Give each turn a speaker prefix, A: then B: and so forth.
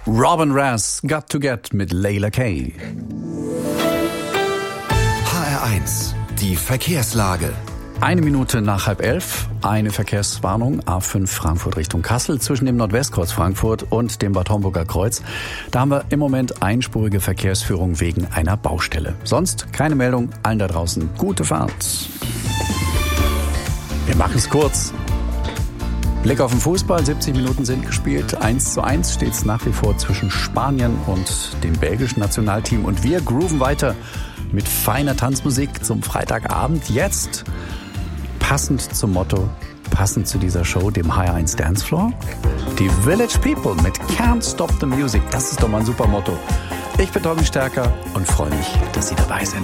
A: Robin Rass, Got to Get mit Layla Kay.
B: HR1, die Verkehrslage.
A: 1 Minute nach 10:30, eine Verkehrswarnung, A5 Frankfurt Richtung Kassel zwischen dem Nordwestkreuz Frankfurt und dem Bad Homburger Kreuz. Da haben wir im Moment einspurige Verkehrsführung wegen einer Baustelle. Sonst keine Meldung, allen da draußen gute Fahrt. Wir machen es kurz. Blick auf den Fußball, 70 Minuten sind gespielt. 1:1 steht es nach wie vor zwischen Spanien und dem belgischen Nationalteam. Und wir grooven weiter mit feiner Tanzmusik zum Freitagabend. Jetzt passend zum Motto, passend zu dieser Show, dem HR1 Dancefloor, die Village People mit Can't Stop the Music. Das ist doch mal ein super Motto. Ich bin Tommy Stärker und freue mich, dass Sie dabei sind.